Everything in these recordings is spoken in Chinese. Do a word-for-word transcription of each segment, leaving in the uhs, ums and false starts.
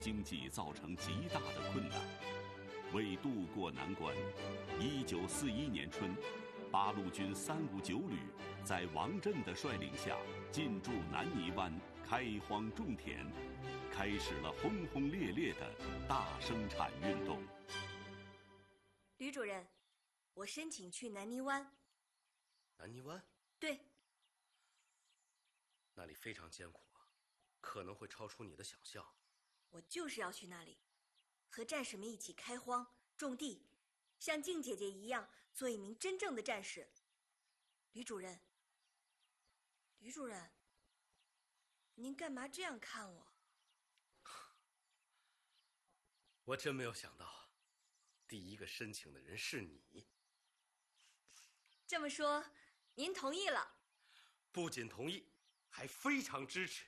经济造成极大的困难。为渡过难关，一九四一年春，八路军三五九旅在王震的率领下进驻南泥湾，开荒种田，开始了轰轰烈烈的大生产运动。 吕主任，我申请去南泥湾。 南泥湾？ 对。 那里非常艰苦啊，可能会超出你的想象。 我就是要去那里，和战士们一起开荒种地，像静姐姐一样做一名真正的战士。吕主任，吕主任，您干嘛这样看我？ 我真没有想到，第一个申请的人是你。 这么说，您同意了？ 不仅同意，还非常支持。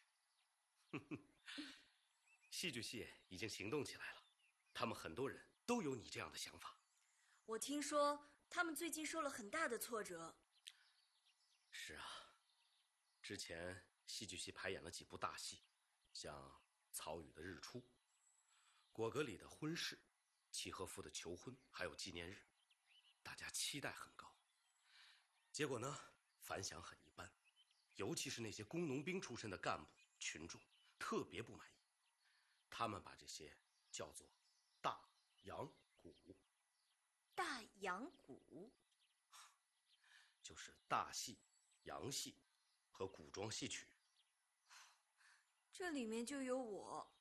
戏剧系已经行动起来了，他们很多人都有你这样的想法。 我听说他们最近受了很大的挫折。 是啊，之前戏剧系排演了几部大戏，像曹禺的《日出》，果戈里的《婚事》，契诃夫的《求婚》，还有纪念日，大家期待很高。结果呢，反响很一般，尤其是那些工农兵出身的干部群众特别不满意。他们把这些叫做大洋鼓。 大洋鼓就是大戏、洋戏和古装戏曲。 这里面就有我。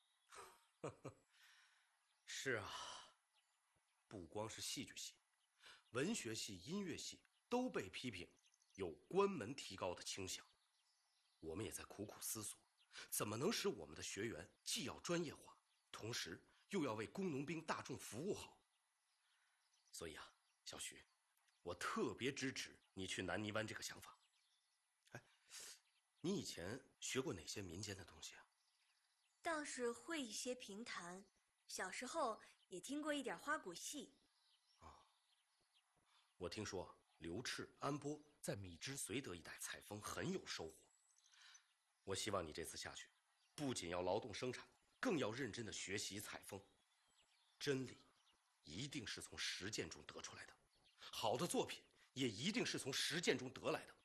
是啊，不光是戏剧系，文学系、音乐系都被批评有关门提高的倾向。我们也在苦苦思索，怎么能使我们的学员既要专业化，同时又要为工农兵大众服务好。所以啊，小徐，我特别支持你去南泥湾这个想法。哎，你以前学过哪些民间的东西啊？ 倒是会一些评弹，小时候也听过一点花鼓戏。 啊，我听说刘炽、安波在米脂绥德一带采风很有收获。我希望你这次下去，不仅要劳动生产，更要认真的学习采风。真理一定是从实践中得出来的，好的作品也一定是从实践中得来的。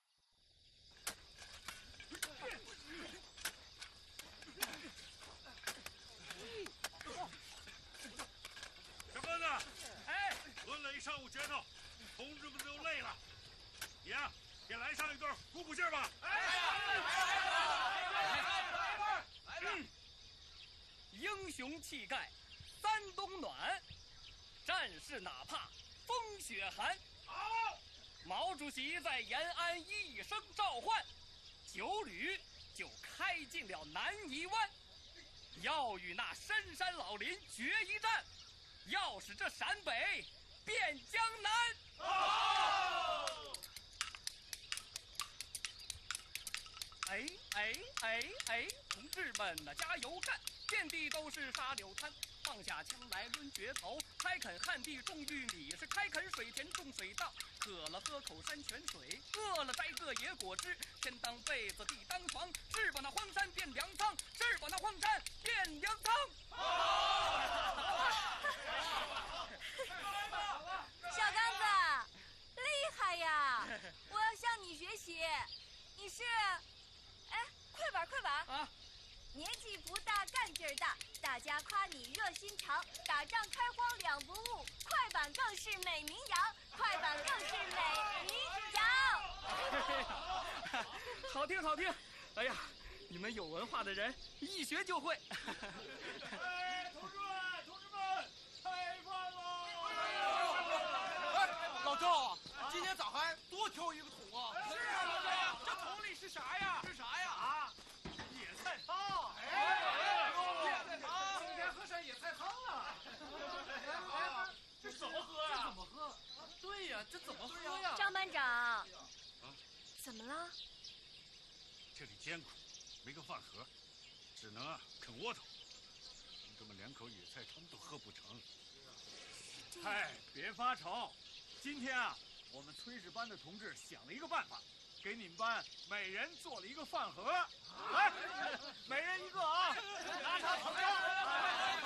什么呢？哎，抡了一上午拳头，同志们都累了。你呀、啊，也来上一段鼓鼓劲儿吧。哎，来吧，来吧！英雄气概，三冬暖，战士哪怕风雪寒。 好， 毛主席在延安一声召唤，九旅就开进了南泥湾，要与那深山老林决一战，要使这陕北变江南。 好！ 哎哎哎哎，同志们呐，加油干！遍地都是沙柳滩，放下枪来抡决头，开垦旱地种玉米，是开垦水田种水稻，渴了喝口山泉水，饿了摘个野果汁，天当被子地当床，是把那荒山变粮仓，是把那荒山变粮仓。 小刚子，厉害呀！我要向你学习。你是，哎，快板快板啊！ 年纪不大，干劲儿大，大家夸你热心肠，打仗开荒两不误，快板更是美名扬，快板更是美名扬。 好听好听！哎呀，你们有文化的人一学就会。 哎，同志们，同志们，开饭喽！ 哎，老赵，今天咋还多挑一个桶啊？ 是啊，老赵， 这桶里是啥呀？是啥呀？ 啊，野菜汤。 哎，野菜汤，今天喝上野菜汤了。 哎，这怎么喝呀？ 这怎么喝？对呀，这怎么喝呀？ 张班长， 啊， 怎么了？ 这里艰苦，没个饭盒，只能啊啃窝头。同志们连口野菜汤都喝不成。嗨，别发愁，今天啊，我们炊事班的同志想了一个办法， 给你们班每人做了一个饭盒，来，每人一个啊，拿茶捧着。